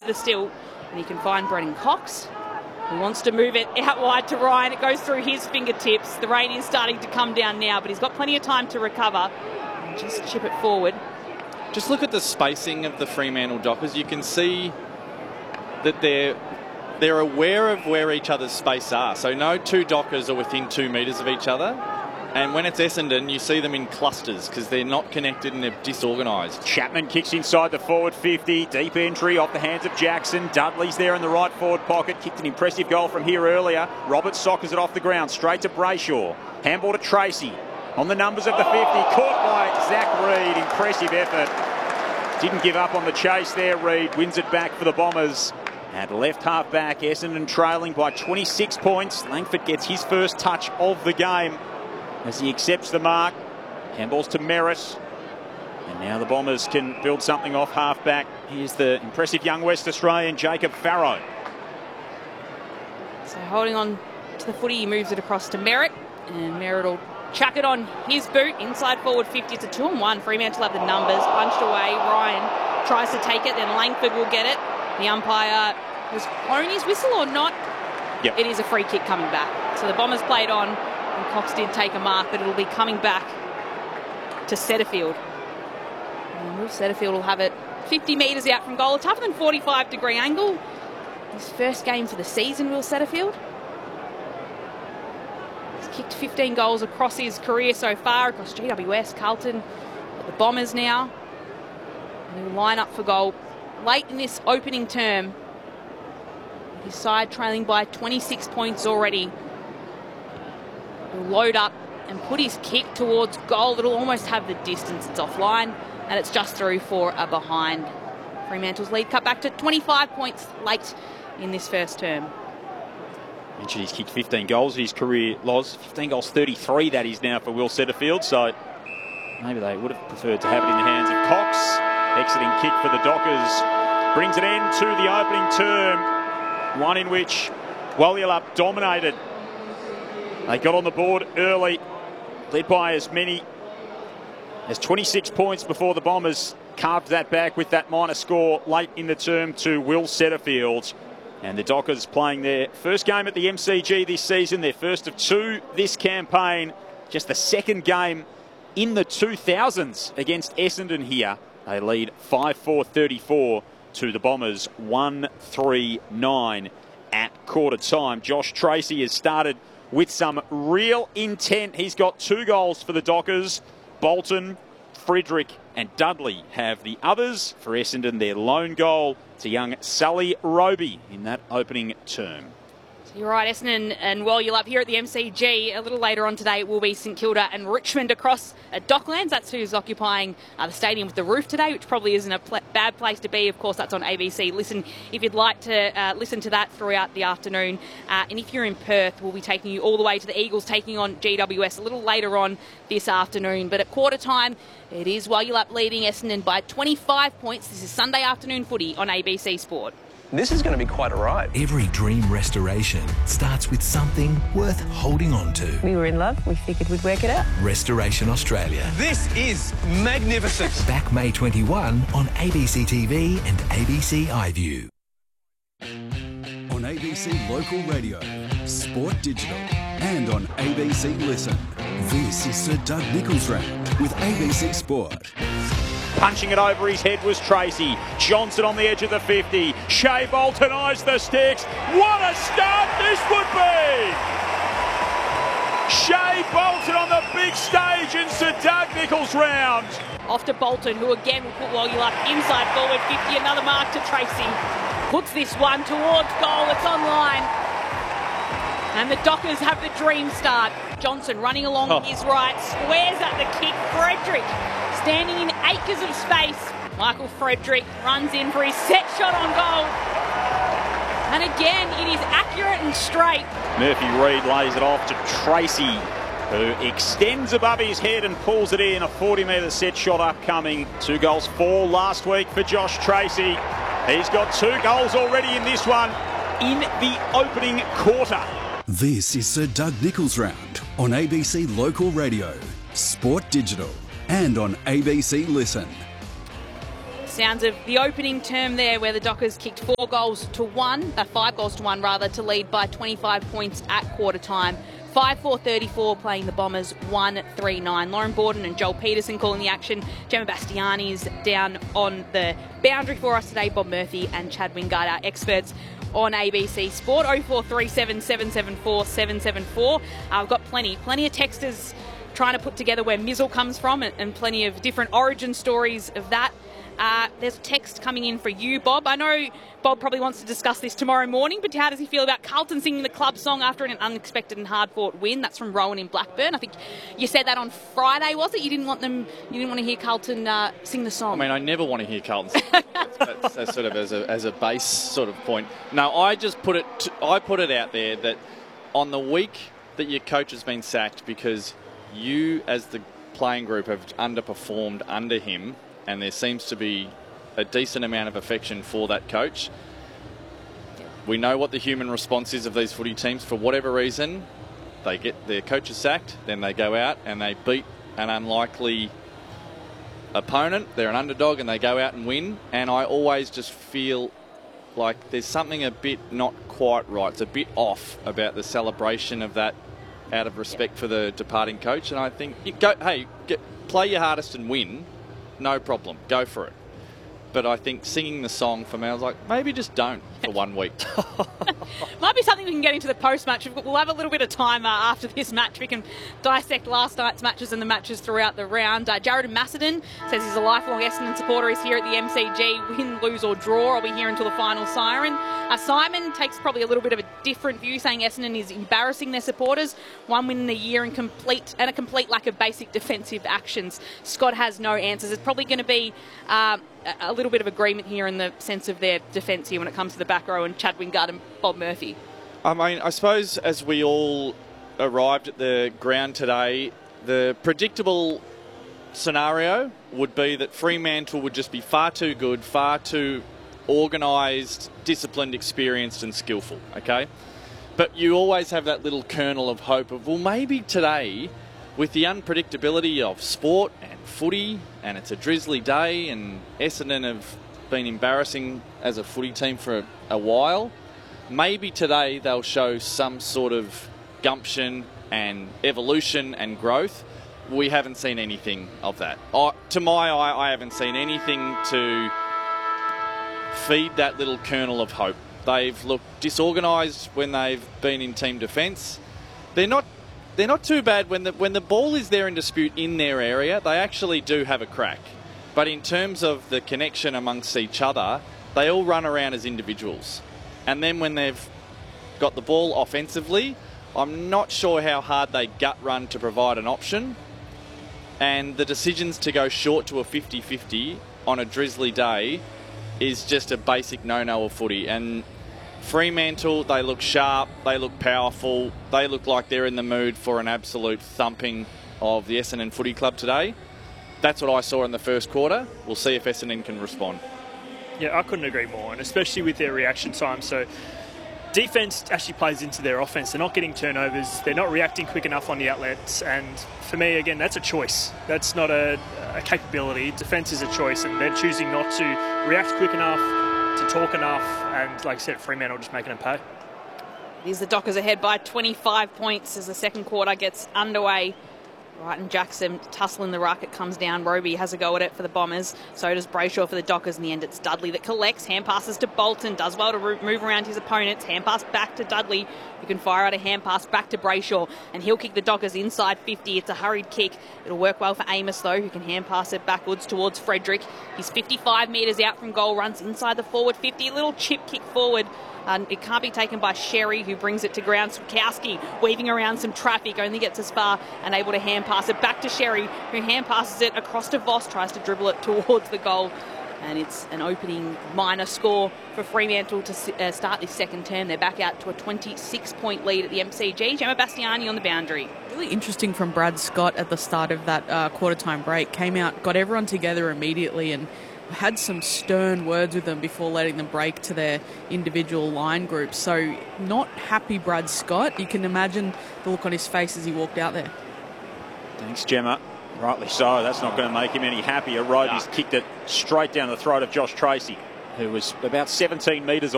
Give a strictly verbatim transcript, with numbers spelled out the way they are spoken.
the stilt, and he can find Brennan Cox. He wants to move it out wide to Ryan. It goes through his fingertips. The rain is starting to come down now, but he's got plenty of time to recover and just chip it forward. Just look at the spacing of the Fremantle Dockers. You can see that they're they're aware of where each other's space are. So no two Dockers are within two metres of each other. And when it's Essendon, you see them in clusters because they're not connected and they're disorganised. Chapman kicks inside the forward fifty. Deep entry off the hands of Jackson. Dudley's there in the right forward pocket. Kicked an impressive goal from here earlier. Roberts soccers it off the ground. Straight to Brayshaw. Handball to Tracy. On the numbers of the fifty. Caught by Zach Reid. Impressive effort. Didn't give up on the chase there. Reid wins it back for the Bombers. At left half back, Essendon trailing by twenty-six points. Langford gets his first touch of the game as he accepts the mark. Handballs to Merritt. And now the Bombers can build something off half-back. Here's the impressive young West Australian, Jacob Farrow. So holding on to the footy, he moves it across to Merritt. And Merritt will chuck it on his boot. Inside forward fifty. It's a two on one. Fremantle have the numbers. Punched away. Ryan tries to take it. Then Langford will get it. The umpire has blown his whistle or not. Yep. It is a free kick coming back. So the Bombers played on. And Cox did take a mark, but it'll be coming back to Setterfield. And Will Setterfield will have it fifty metres out from goal. A tougher than forty-five degree angle. His first game for the season, Will Setterfield. He's kicked fifteen goals across his career so far, across G W S, Carlton, but the Bombers now. And he'll line up for goal late in this opening term. His side trailing by twenty-six points already. He'll load up and put his kick towards goal. It'll almost have the distance. It's offline and it's just through for a behind. Fremantle's lead cut back to twenty-five points late in this first term. Mentioned he's kicked fifteen goals in his career, Loz. fifteen goals, thirty-three that is now for Will Setterfield. So maybe they would have preferred to have it in the hands of Cox. Exiting kick for the Dockers. Brings an end to the opening term. One in which Walyulup dominated. They got on the board early, led by as many as twenty-six points before the Bombers carved that back with that minor score late in the term to Will Setterfield. And the Dockers playing their first game at the M C G this season, their first of two this campaign. Just the second game in the two thousands against Essendon here. They lead five four thirty-four to the Bombers one three nine at quarter time. Josh Tracy has started with some real intent. He's got two goals for the Dockers. Bolton, Frederick and Dudley have the others. For Essendon, their lone goal to young Sully Roby in that opening term. So you're right, Essendon and Walyulup here at the M C G. A little later on today, it will be St Kilda and Richmond across at Docklands. That's who's occupying uh, the stadium with the roof today, which probably isn't a pl bad place to be. Of course, that's on A B C. Listen, if you'd like to uh, listen to that throughout the afternoon. Uh, and if you're in Perth, we'll be taking you all the way to the Eagles, taking on G W S a little later on this afternoon. But at quarter time, it is Walyulup leading Essendon by twenty-five points. This is Sunday afternoon footy on A B C Sport. This is going to be quite a ride. Every dream restoration starts with something worth holding on to. We were in love. We figured we'd work it out. Restoration Australia. This is magnificent. Back May twenty-first on A B C T V and A B C iView. On A B C Local Radio, Sport Digital, and on A B C Listen. This is Sir Doug Nicholls Round with A B C Sport. Punching it over his head was Tracy. Johnson on the edge of the fifty. Shea Bolton eyes the sticks. What a start this would be! Shea Bolton on the big stage in Sir Doug Nicholls Round. Off to Bolton, who again will put Walyulup inside forward fifty. Another mark to Tracy. Puts this one towards goal. It's online. And the Dockers have the dream start. Johnson running along oh. his right. Squares at the kick. Frederick standing in acres of space. Michael Frederick runs in for his set shot on goal. And again, it is accurate and straight. Murphy Reid lays it off to Tracy, who extends above his head and pulls it in. A forty metre set shot upcoming. Two goals, four last week for Josh Tracy. He's got two goals already in this one in the opening quarter. This is Sir Doug Nicholls Round on A B C Local Radio, Sport Digital, and on A B C Listen. Sounds of the opening term there, where the Dockers kicked four goals to one, uh, five goals to one rather, to lead by twenty-five points at quarter time. five four thirty-four playing the Bombers, one three nine. Lauren Borden and Joel Peterson calling the action. Gemma Bastiani's down on the boundary for us today. Bob Murphy and Chad Wingard, our experts on A B C Sport. oh four three seven, seven seven four, seven seven four. Uh, we've got plenty, plenty of texters trying to put together where Mizzle comes from, and, and plenty of different origin stories of that. Uh, there's a text coming in for you, Bob. I know Bob probably wants to discuss this tomorrow morning, but how does he feel about Carlton singing the club song after an unexpected and hard-fought win? That's from Rowan in Blackburn. I think you said that on Friday, was it? You didn't want them. You didn't want to hear Carlton uh, sing the song. I mean, I never want to hear Carlton sing. that's, that's, that's sort of as a as a base sort of point. No, I just put it. To, I put it out there that on the week that your coach has been sacked because you, as the playing group, have underperformed under him, and there seems to be a decent amount of affection for that coach. We know what the human response is of these footy teams. For whatever reason, they get their coaches sacked, then they go out and they beat an unlikely opponent. They're an underdog and they go out and win. And I always just feel like there's something a bit not quite right. It's a bit off about the celebration of that out of respect for the departing coach. And I think, you go, hey, get, play your hardest and win. No problem. Go for it. But I think singing the song for me, I was like, maybe just don't for one week. Might be something we can get into the post-match. We'll have a little bit of time uh, after this match. We can dissect last night's matches and the matches throughout the round. Uh, Jared in Macedon says he's a lifelong Essendon supporter. He's here at the M C G. Win, lose or draw. I'll be here until the final siren. Uh, Simon takes probably a little bit of a different view, saying Essendon is embarrassing their supporters. One win in a year and complete and a complete lack of basic defensive actions. Scott has no answers. It's probably going to be Uh, a little bit of agreement here in the sense of their defence here when it comes to the back row and Chad Wingard and Bob Murphy. I mean, I suppose as we all arrived at the ground today, the predictable scenario would be that Fremantle would just be far too good, far too organised, disciplined, experienced and skillful, okay? But you always have that little kernel of hope of, well, maybe today, with the unpredictability of sport and footy, and it's a drizzly day, and Essendon have been embarrassing as a footy team for a, a while, maybe today they'll show some sort of gumption and evolution and growth. We haven't seen anything of that. I, to my eye, I haven't seen anything to feed that little kernel of hope. They've looked disorganised when they've been in team defence. They're not They're not too bad when the when the ball is there in dispute in their area. They actually do have a crack. But in terms of the connection amongst each other, they all run around as individuals. And then when they've got the ball offensively, I'm not sure how hard they gut run to provide an option. And the decisions to go short to a fifty fifty on a drizzly day is just a basic no-no of footy. And Fremantle, they look sharp, they look powerful, they look like they're in the mood for an absolute thumping of the Essendon Footy Club today. That's what I saw in the first quarter. We'll see if Essendon can respond. Yeah, I couldn't agree more, and especially with their reaction time. So defence actually plays into their offence. They're not getting turnovers, they're not reacting quick enough on the outlets, and for me, again, that's a choice. That's not a, a capability. Defence is a choice, and they're choosing not to react quick enough, to talk enough, and like I said, Fremantle just making them pay. It is the Dockers ahead by twenty-five points as the second quarter gets underway. Right, and Jackson tussling the ruck. It comes down. Roby has a go at it for the Bombers. So does Brayshaw for the Dockers. In the end, it's Dudley that collects. Hand passes to Bolton. Does well to move around his opponents. Hand pass back to Dudley, who can fire out a hand pass back to Brayshaw. And he'll kick the Dockers inside fifty. It's a hurried kick. It'll work well for Amos, though, who can hand pass it backwards towards Frederick. He's fifty-five metres out from goal. Runs inside the forward fifty. A little chip kick forward. Um, it can't be taken by Sherry, who brings it to ground. Swakowski weaving around some traffic, only gets as far and able to hand pass it back to Sherry, who hand passes it across to Voss, tries to dribble it towards the goal. And it's an opening minor score for Fremantle to uh, start this second term. They're back out to a twenty-six point lead at the M C G. Gemma Bastiani on the boundary. Really interesting from Brad Scott at the start of that uh, quarter-time break. Came out, got everyone together immediately and had some stern words with them before letting them break to their individual line groups. So not happy Brad Scott. You can imagine the look on his face as he walked out there. Thanks, Gemma. Rightly so. That's not going to make him any happier. Roby's No. kicked it straight down the throat of Josh Tracy, who was about seventeen metres